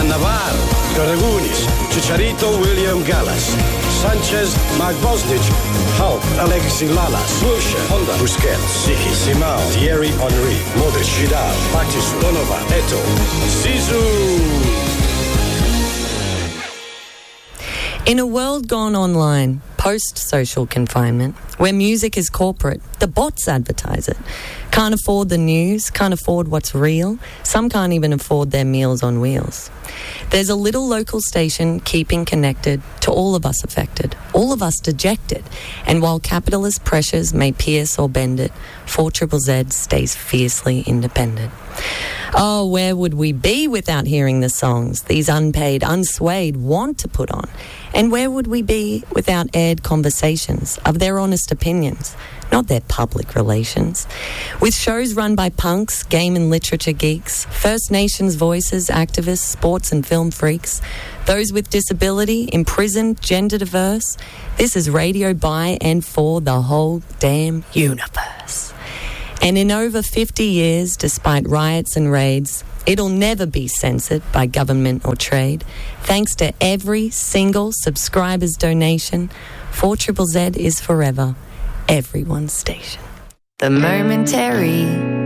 Cannavaro, Karagunis, Chicharito, William Gallas, Sanchez, Mark Bosnich, Hulk, Alexis Lalas, Lucia, Honda, Busquets, Siki, Simao, Thierry Henry, Modric, Vidal, Batistu, Donovan, Eto'o, Zizou. In a world gone online, post-social confinement, where music is corporate, the bots advertise it. Can't afford the news, can't afford what's real. Some can't even afford their meals on wheels. There's a little local station keeping connected to all of us affected, all of us dejected. And while capitalist pressures may pierce or bend it, 4ZZZ stays fiercely independent. Oh, where would we be without hearing the songs these unpaid, unswayed want to put on? And where would we be without aired conversations of their honest opinions, not their public relations? With shows run by punks, game and literature geeks, First Nations voices, activists, sports and film freaks, those with disability, imprisoned, gender diverse, this is radio by and for the whole damn universe. And in over 50 years, despite riots and raids, it'll never be censored by government or trade. Thanks to every single subscriber's donation, 4ZZZ is forever everyone's station. The momentary